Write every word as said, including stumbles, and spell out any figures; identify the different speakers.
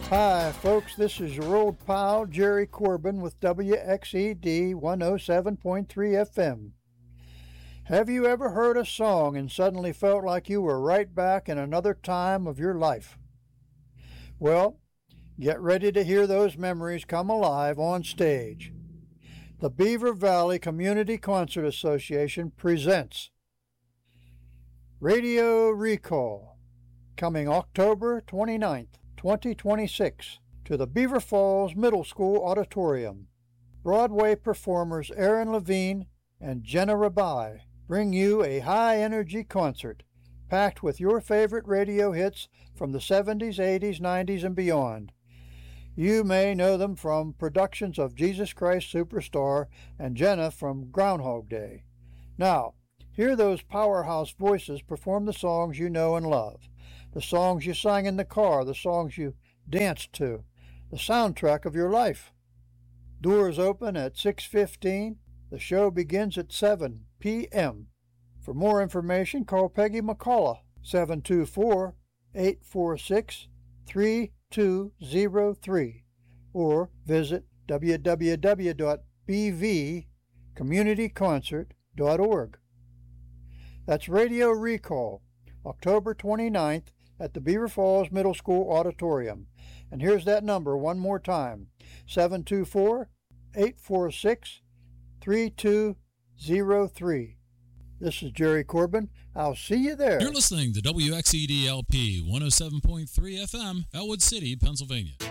Speaker 1: Hi, folks. This is your old pal, Jerry Corbin with W X E D one oh seven point three F M. Have you ever heard a song and suddenly felt like you were right back in another time of your life? Well, get ready to hear those memories come alive on stage. The Beaver Valley Community Concert Association presents Radio Recall, coming October twenty-ninth, twenty twenty-six, to the Beaver Falls Middle School Auditorium. Broadway performers Aaron Levine and Jenna Rabai bring you a high-energy concert packed with your favorite radio hits from the seventies, eighties, nineties, and beyond. You may know them from productions of Jesus Christ Superstar and Jenna from Groundhog Day. Now, hear those powerhouse voices perform the songs you know and love, the songs you sang in the car, the songs you danced to, the soundtrack of your life. Doors open at six fifteen. The show begins at seven p m For more information, call Peggy McCullough, seven two four, eight four six, three two zero three, or visit w w w dot b v community concert dot org. That's Radio Recall, October twenty-ninth at the Beaver Falls Middle School Auditorium. And here's that number one more time, seven two four, eight four six, three two zero three. This is Jerry Corbin. I'll see you there.
Speaker 2: You're listening to W X E D L P one oh seven point three F M, Elwood City, Pennsylvania.